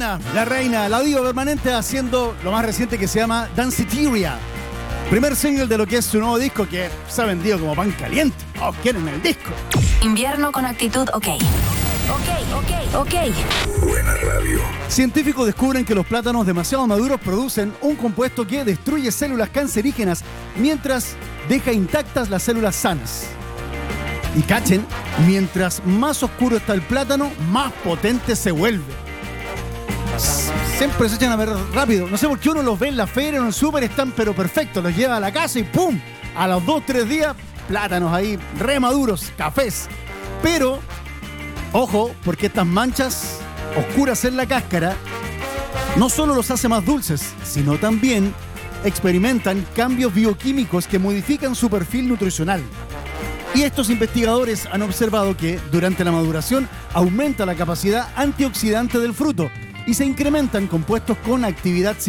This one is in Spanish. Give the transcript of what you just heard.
Madonna, la reina, la diva permanente, haciendo lo más reciente que se llama Danceteria. Primer single de lo que es su nuevo disco, que se ha vendido como pan caliente. ¡Oh, quieren el disco! Invierno con actitud, ok. Buena radio. Científicos descubren que los plátanos demasiado maduros producen un compuesto que destruye células cancerígenas mientras deja intactas las células sanas. Y cachen, mientras más oscuro está el plátano, más potente se vuelve. Siempre se echan a ver rápido. No sé por qué uno los ve en la feria o en el súper, están pero perfectos. Los lleva a la casa y ¡pum! A los 2-3 días, plátanos ahí re maduros, cafés. Pero, ojo, porque estas manchas oscuras en la cáscara no solo los hace más dulces, sino también experimentan cambios bioquímicos que modifican su perfil nutricional. Y estos investigadores han observado que durante la maduración aumenta la capacidad antioxidante del fruto y se incrementan compuestos con actividad